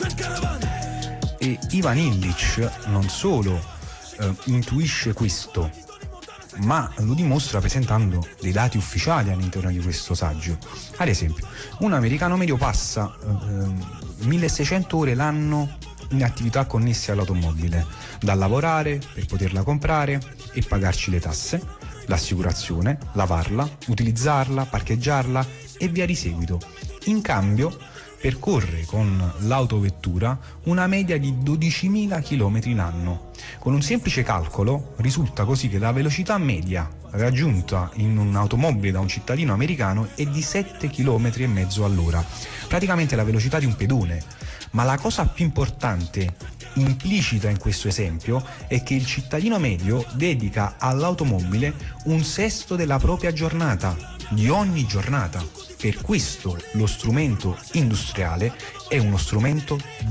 E Ivan Illich non solo intuisce questo, ma lo dimostra presentando dei dati ufficiali all'interno di questo saggio. Ad esempio, un americano medio passa 1600 ore l'anno in attività connesse all'automobile, da lavorare per poterla comprare e pagarci le tasse, l'assicurazione, lavarla, utilizzarla, parcheggiarla e via di seguito. In cambio percorre con l'autovettura una media di 12.000 km l'anno. Con un semplice calcolo risulta così che la velocità media raggiunta in un'automobile da un cittadino americano è di 7,5 km all'ora, praticamente la velocità di un pedone. Ma la cosa più importante implicita in questo esempio è che il cittadino medio dedica all'automobile 1/6 della propria giornata, di ogni giornata. Per questo lo strumento industriale è uno strumento